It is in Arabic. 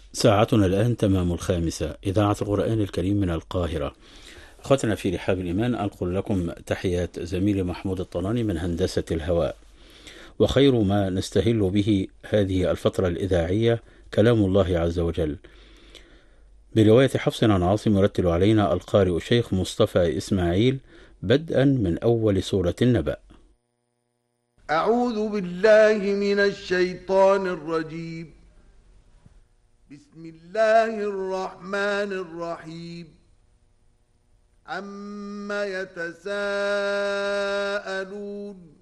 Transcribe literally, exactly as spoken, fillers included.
ساعتنا الآن تمام الخامسة، إذاعة القرآن الكريم من القاهرة. أخوتنا في رحاب الإيمان، أنقل لكم تحيات زميلي محمود الطناني من هندسة الهواء. وخير ما نستهل به هذه الفترة الإذاعية كلام الله عز وجل، برواية حفص عن عاصم يرتل علينا القارئ الشيخ مصطفى إسماعيل، بدءا من أول سورة النبأ. أعوذ بالله من الشيطان الرجيم. بسم الله الرحمن الرحيم. عما يتساءلون